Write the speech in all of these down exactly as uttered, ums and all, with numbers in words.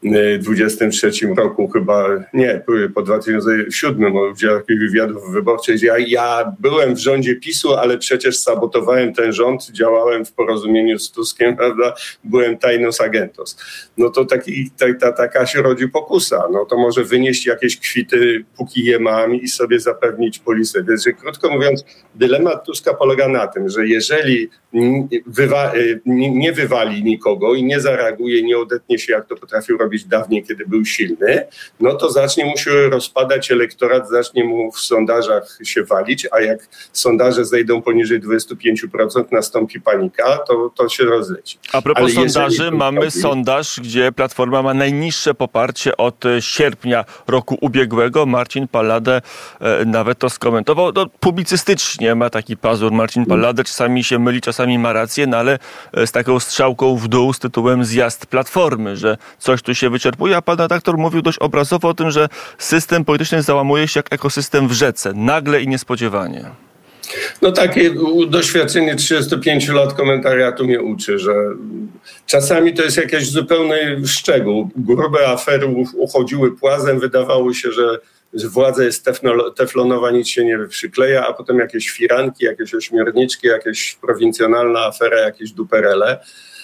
dwudziestym trzecim roku chyba, nie, po dwa tysiące siódmym udział takich wywiadów wyborczych. Ja, ja byłem w rządzie PiSu, ale przecież sabotowałem ten rząd, działałem w porozumieniu z Tuskiem, prawda? Byłem tajnos agentos. No to taki, ta, ta, taka się rodzi pokusa. No to może wynieść jakieś kwity, póki je mam i sobie zapewnić polisę. Więc krótko mówiąc, dylemat Tuska polega na tym, że jeżeli wywa- nie wywali nikogo i nie zareaguje, nie odetnie się, jak to potrafił robić dawniej, kiedy był silny, no to zacznie mu się rozpadać elektorat, zacznie mu w sondażach się walić, a jak sondaże zejdą poniżej dwadzieścia pięć procent, nastąpi panika, to, to się rozleci. A propos Ale sondaży, mamy robi... sondaż, gdzie Platforma ma najniższe poparcie od sierpnia roku ubiegłego. Marcin Palladę e, nawet to skomentował. No, publicystycznie ma taki pazur Marcin Palladę, czasami się myli, czasami ma rację, no ale z taką strzałką w dół z tytułem zjazd Platformy, że coś tu się wyczerpuje, a pan redaktor mówił dość obrazowo o tym, że system polityczny załamuje się jak ekosystem w rzece, nagle i niespodziewanie. No takie doświadczenie trzydziestu pięciu lat komentariatu mnie uczy, że czasami to jest jakiś zupełny szczegół. Grube afery uchodziły płazem, wydawało się, że władza jest teflonowa, nic się nie przykleja, a potem jakieś firanki, jakieś ośmiorniczki, jakieś prowincjonalna afera, jakieś duperele.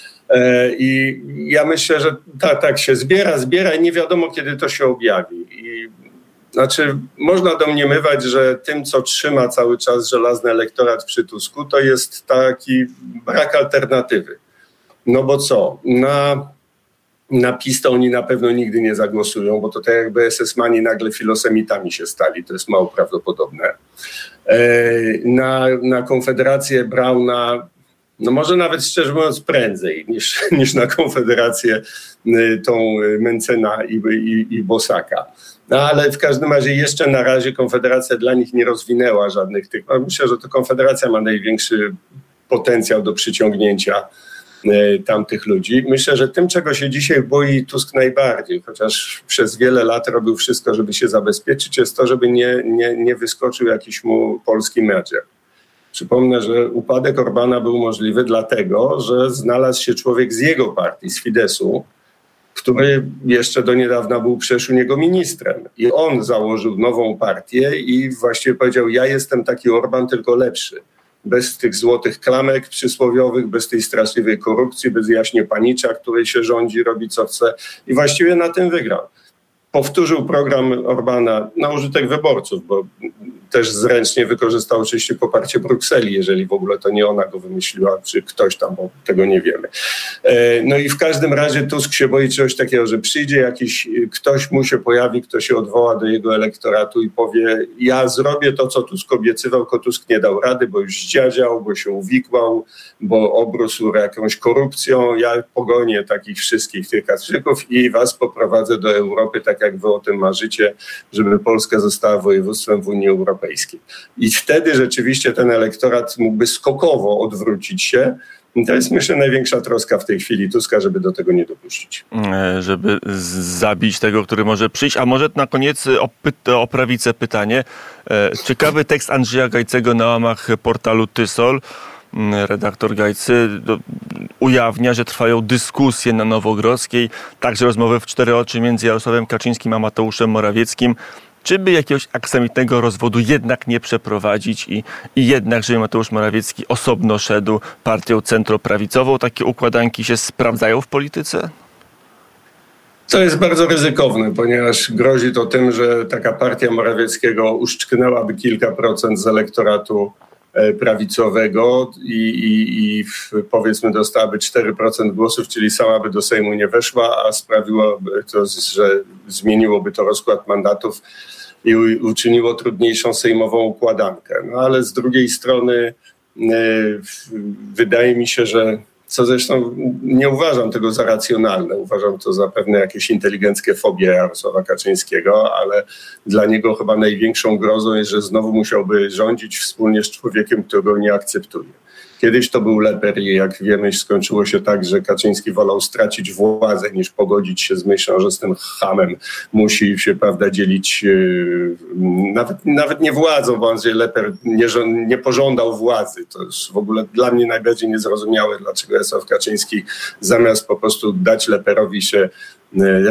I ja myślę, że tak, tak się zbiera, zbiera i nie wiadomo, kiedy to się objawi. I znaczy, można domniemywać, że tym, co trzyma cały czas żelazny elektorat przy Tusku, to jest taki brak alternatywy. No bo co? Na, na PiS to oni na pewno nigdy nie zagłosują, bo to tak jakby es es-mani nagle filosemitami się stali. To jest mało prawdopodobne. Na, na Konfederację Brauna, no może nawet szczerze mówiąc prędzej niż, niż na Konfederację tą Mentzena i, i, i Bosaka. No ale w każdym razie jeszcze na razie Konfederacja dla nich nie rozwinęła żadnych tych. Myślę, że to Konfederacja ma największy potencjał do przyciągnięcia tamtych ludzi. Myślę, że tym, czego się dzisiaj boi Tusk najbardziej, chociaż przez wiele lat robił wszystko, żeby się zabezpieczyć, jest to, żeby nie, nie, nie wyskoczył jakiś mu polski merger. Przypomnę, że upadek Orbana był możliwy dlatego, że znalazł się człowiek z jego partii, z Fidesu, który jeszcze do niedawna był przecież u niego ministrem. I on założył nową partię i właściwie powiedział, ja jestem taki Orban, tylko lepszy. Bez tych złotych klamek przysłowiowych, bez tej straszliwej korupcji, bez jaśnie panicza, który się rządzi, robi co chce. I właściwie na tym wygrał. Powtórzył program Orbana na użytek wyborców, bo też zręcznie wykorzystał oczywiście poparcie Brukseli, jeżeli w ogóle to nie ona go wymyśliła, czy ktoś tam, bo tego nie wiemy. No i w każdym razie Tusk się boi czegoś takiego, że przyjdzie jakiś, ktoś mu się pojawi, kto się odwoła do jego elektoratu i powie, ja zrobię to, co Tusk obiecywał, tylko Tusk nie dał rady, bo już zdziadział, bo się uwikłał, bo obrósł jakąś korupcją, ja pogonię takich wszystkich tych kastrzyków i was poprowadzę do Europy, tak jak wy o tym marzycie, żeby Polska została województwem w Unii Europejskiej. I wtedy rzeczywiście ten elektorat mógłby skokowo odwrócić się. I to jest, myślę, największa troska w tej chwili Tuska, żeby do tego nie dopuścić. Żeby zabić tego, który może przyjść. A może na koniec o, py- o prawicę pytanie. Ciekawy tekst Andrzeja Gajcego na łamach portalu Tysol. Redaktor Gajcy ujawnia, że trwają dyskusje na Nowogrodzkiej, także rozmowy w cztery oczy między Jarosławem Kaczyńskim a Mateuszem Morawieckim. Czy by jakiegoś aksamitnego rozwodu jednak nie przeprowadzić i, i jednak, żeby Mateusz Morawiecki osobno szedł partią centroprawicową? Takie układanki się sprawdzają w polityce? To jest bardzo ryzykowne, ponieważ grozi to tym, że taka partia Morawieckiego uszczknęłaby kilka procent z elektoratu prawicowego i, i, i powiedzmy dostałaby cztery procent głosów, czyli sama by do Sejmu nie weszła, a sprawiłoby to, że zmieniłoby to rozkład mandatów i uczyniło trudniejszą sejmową układankę. No ale z drugiej strony wydaje mi się, że co zresztą nie uważam tego za racjonalne. Uważam to za pewne jakieś inteligenckie fobie Jarosława Kaczyńskiego, ale dla niego chyba największą grozą jest, że znowu musiałby rządzić wspólnie z człowiekiem, którego nie akceptuje. Kiedyś to był Leper i jak wiemy skończyło się tak, że Kaczyński wolał stracić władzę niż pogodzić się z myślą, że z tym chamem musi się, prawda, dzielić yy, nawet, nawet nie władzą, bo Andrzej Leper nie, nie pożądał władzy. To jest w ogóle dla mnie najbardziej niezrozumiałe, dlaczego Jarosław Kaczyński zamiast po prostu dać Leperowi się